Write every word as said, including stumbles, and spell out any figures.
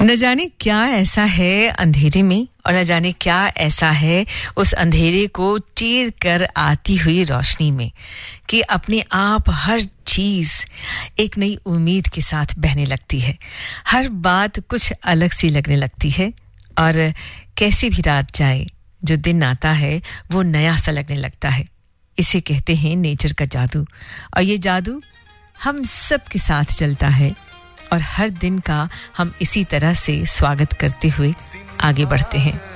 न जाने क्या ऐसा है अंधेरे में और न जाने क्या ऐसा है उस अंधेरे को चीर कर आती हुई रोशनी में कि अपने आप हर चीज एक नई उम्मीद के साथ बहने लगती है। हर बात कुछ अलग सी लगने लगती है और कैसी भी रात जाए जो दिन आता है वो नया सा लगने लगता है। इसे कहते हैं नेचर का जादू और ये जादू हम सब के साथ चलता है और हर दिन का हम इसी तरह से स्वागत करते हुए आगे बढ़ते हैं।